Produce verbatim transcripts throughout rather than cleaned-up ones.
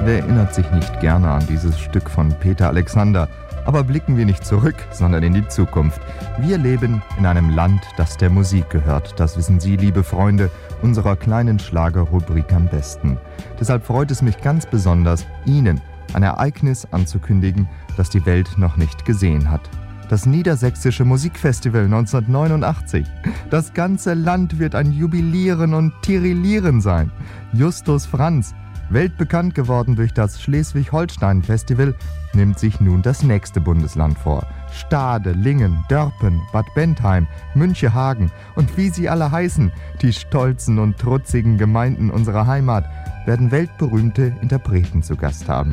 Wer erinnert sich nicht gerne an dieses Stück von Peter Alexander? Aber blicken wir nicht zurück, sondern in die Zukunft. Wir leben in einem Land, das der Musik gehört. Das wissen Sie, liebe Freunde, unserer kleinen Schlagerrubrik am besten. Deshalb freut es mich ganz besonders, Ihnen ein Ereignis anzukündigen, das die Welt noch nicht gesehen hat. Das Niedersächsische Musikfestival neunzehnhundertneunundachtzig. Das ganze Land wird ein Jubilieren und Tirillieren sein. Justus Franz, weltbekannt geworden durch das Schleswig-Holstein-Festival, nimmt sich nun das nächste Bundesland vor. Stade, Lingen, Dörpen, Bad Bentheim, Münchehagen und wie sie alle heißen, die stolzen und trutzigen Gemeinden unserer Heimat, werden weltberühmte Interpreten zu Gast haben.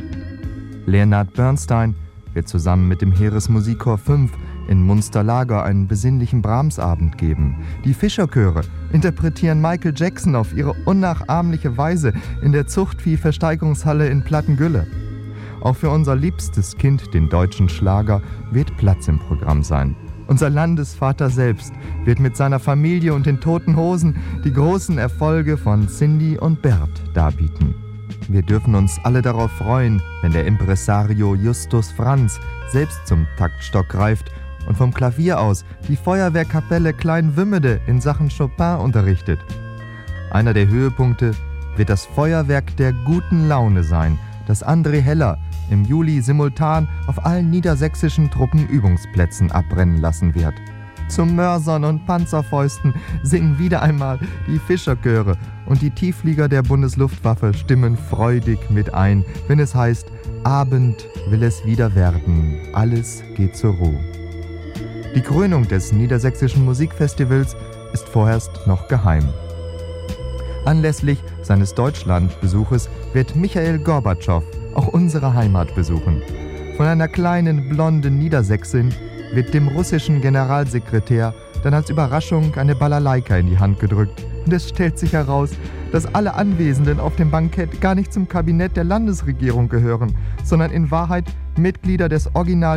Leonard Bernstein wird zusammen mit dem Heeresmusikchor fünf in Munsterlager einen besinnlichen Brahmsabend geben. Die Fischerchöre interpretieren Michael Jackson auf ihre unnachahmliche Weise in der Zuchtvieh-Versteigerungshalle in Plattengülle. Auch für unser liebstes Kind, den deutschen Schlager, wird Platz im Programm sein. Unser Landesvater selbst wird mit seiner Familie und den Toten Hosen die großen Erfolge von Cindy und Bert darbieten. Wir dürfen uns alle darauf freuen, wenn der Impresario Justus Franz selbst zum Taktstock greift und vom Klavier aus die Feuerwehrkapelle Klein-Wümmede in Sachen Chopin unterrichtet. Einer der Höhepunkte wird das Feuerwerk der guten Laune sein, das André Heller im Juli simultan auf allen niedersächsischen Truppenübungsplätzen abbrennen lassen wird. Zu Mörsern und Panzerfäusten singen wieder einmal die Fischerchöre und die Tiefflieger der Bundesluftwaffe stimmen freudig mit ein, wenn es heißt, Abend will es wieder werden, alles geht zur Ruhe. Die Krönung des Niedersächsischen Musikfestivals ist vorerst noch geheim. Anlässlich seines Deutschlandbesuches wird Michael Gorbatschow auch unsere Heimat besuchen. Von einer kleinen, blonden Niedersächsin wird dem russischen Generalsekretär dann als Überraschung eine Balalaika in die Hand gedrückt. Und es stellt sich heraus, dass alle Anwesenden auf dem Bankett gar nicht zum Kabinett der Landesregierung gehören, sondern in Wahrheit Mitglieder des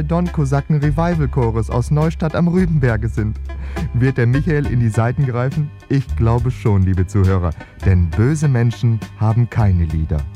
Original-Don-Kosaken-Revival-Chores aus Neustadt am Rübenberge sind. Wird der Michael in die Seiten greifen? Ich glaube schon, liebe Zuhörer, denn böse Menschen haben keine Lieder.